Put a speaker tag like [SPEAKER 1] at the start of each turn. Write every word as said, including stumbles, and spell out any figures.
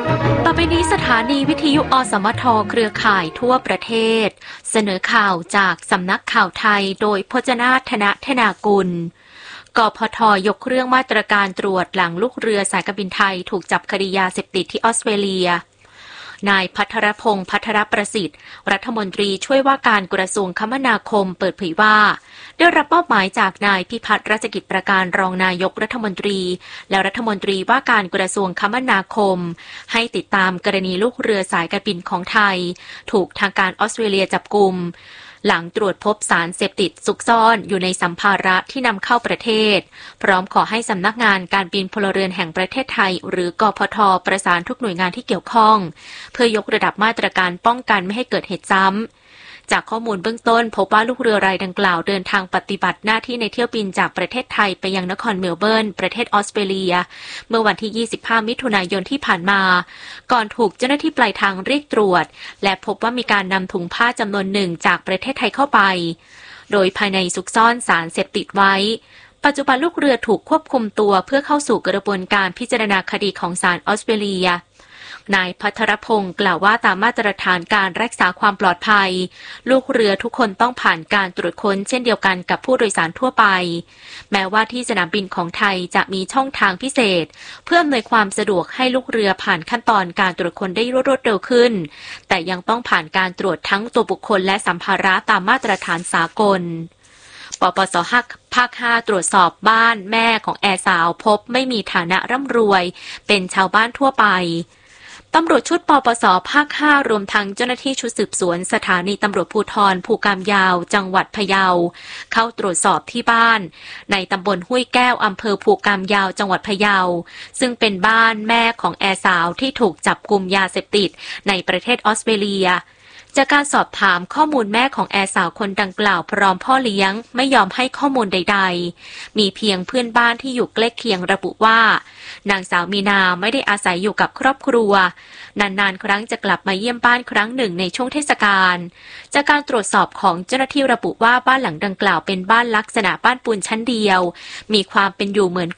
[SPEAKER 1] ต่อไปนี้สถานีวิทยุอสมทเครือข่ายทั่วประเทศเสนอข่าวจากสำนักข่าวไทยโดยพจนาธนธนากุลกพท.ยกเครื่องมาตรการตรวจหลังลูกเรือสายการบินไทยถูกจับคดียาเสพติดที่ออสเตรเลียนายภัทรพงษ์ภัทรประสิทธิ์รัฐมนตรีช่วยว่าการกระทรวงคมนาคมเปิดเผยว่าได้รับมอบหมายจากนายพิพัฒน์รัชกิจประการรองนายกรัฐมนตรีและรัฐมนตรีว่าการกระทรวงคมนาคมให้ติดตามกรณีลูกเรือสายการบินของไทยถูกทางการออสเตรเลียจับกุมหลังตรวจพบสารเสพติดซุกซ่อนอยู่ในสัมภาระที่นำเข้าประเทศพร้อมขอให้สำนักงานการบินพลเรือนแห่งประเทศไทยหรือกพท.ประสานทุกหน่วยงานที่เกี่ยวข้องเพื่อยกระดับมาตรการป้องกันไม่ให้เกิดเหตุซ้ำจากข้อมูลเบื้องต้นพบว่าลูกเรือรายดังกล่าวเดินทางปฏิบัติหน้าที่ในเที่ยวบินจากประเทศไทยไปยังนครเมลเบิร์นประเทศออสเตรเลียเมื่อวันที่ยี่สิบห้ามิถุนายนที่ผ่านมาก่อนถูกเจ้าหน้าที่ปลายทางเรียกตรวจและพบว่ามีการนำถุงผ้าจำนวนหนึ่งจากประเทศไทยเข้าไปโดยภายในซุกซ่อนสารเสพติดไว้ปัจจุบันลูกเรือถูกควบคุมตัวเพื่อเข้าสู่กระบวนการพิจารณาคดีของศาลออสเตรเลียนายภัทรพงศ์กล่าวว่าตามมาตรฐานการรักษาความปลอดภัยลูกเรือทุกคนต้องผ่านการตรวจค้นเช่นเดียวกันกับผู้โดยสารทั่วไปแม้ว่าที่สนามบินของไทยจะมีช่องทางพิเศษเพื่ออำนวยความสะดวกให้ลูกเรือผ่านขั้นตอนการตรวจค้นได้รวดเร็วขึ้นแต่ยังต้องผ่านการตรวจทั้งตัวบุคคลและสัมภาระตามมาตรฐานสากลปปส.ภาคห้าตรวจสอบบ้านแม่ของแอร์สาวพบไม่มีฐานะร่ำรวยเป็นชาวบ้านทั่วไปตำรวจชุดปปส.ภาคห้ารวมทั้งเจ้าหน้าที่ชุดสืบสวนสถานีตำรวจภูธรภูกามยาวจังหวัดพะเยาเข้าตรวจสอบที่บ้านในตำบลห้วยแก้วอำเภอภูกามยาวจังหวัดพะเยาซึ่งเป็นบ้านแม่ของแอร์สาวที่ถูกจับกุมยาเสพติดในประเทศออสเตรเลียจากการสอบถามข้อมูลแม่ของแอร์สาวคนดังกล่าวพร้อมพ่อเลี้ยงไม่ยอมให้ข้อมูลใดๆมีเพียงเพื่อนบ้านที่อยู่ใกล้เคียงระบุว่านางสาวมีนาไม่ได้อาศัยอยู่กับครอบครัวนานๆครั้งจะกลับมาเยี่ยมบ้านครั้งหนึ่งในช่วงเทศกาลจากการตรวจสอบของเจ้าหน้าที่ระบุว่าบ้านหลังดังกล่าวเป็นบ้านลักษณะบ้านปูนชั้นเดียวมีความเป็นอยู่เหมือน